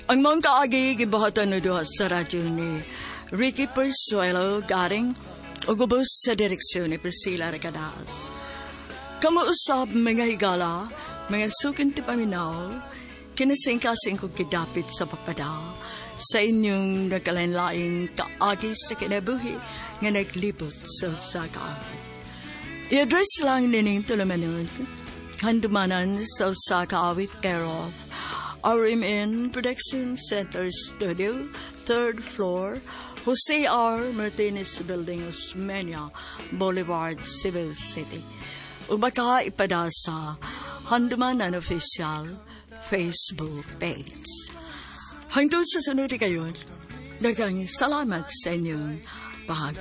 Ang mga kaagi gibahatan na doha sa radyo ni Ricky Persuelo garing o gubos sa direksyon ni Priscilla Recadas. Kamuusap mga higala, mga sukin ti paminaw, kinasingkasing kong kidapit sa papada sa inyong nagkalain-laing kaagi sa kinabuhi nga naglibot sa kaawit. I-address lang nining tulamanon, handumanan sa kaawit care of RMN Production Center Studio, 3rd floor, Jose R. Martinez Building, Osmeña, Boulevard, Cebu City. Ubaka ipada sa Handumanan Official Facebook page. Hangtod sa sunod kayon, daghang salamat sa inyong bahagi.